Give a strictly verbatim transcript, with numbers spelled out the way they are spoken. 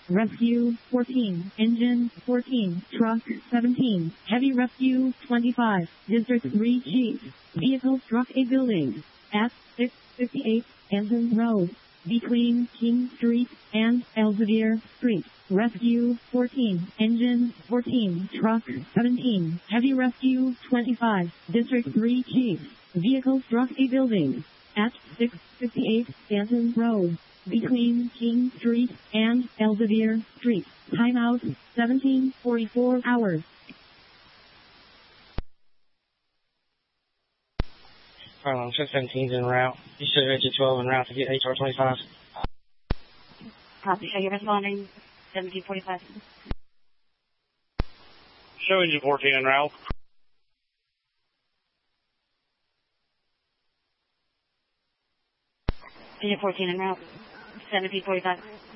Rescue fourteen, Engine fourteen, Truck seventeen, Heavy Rescue twenty-five, District three Chief. Vehicle struck a building at six fifty-eight Anson Road, between King Street and Elsevier Street. Rescue fourteen, Engine fourteen, Truck seventeen, Heavy Rescue twenty-five, District three Chief. Vehicle struck a building at six fifty-eight Stanton Road, between King Street and Elsevier Street. Timeout seventeen forty-four hours. Fire six seventeen is en route. You should have H twelve en route to get H R twenty-five. Copy. Are you responding? seventeen forty-five. Show engine fourteen en route. Engine fourteen en route. seventeen forty-five.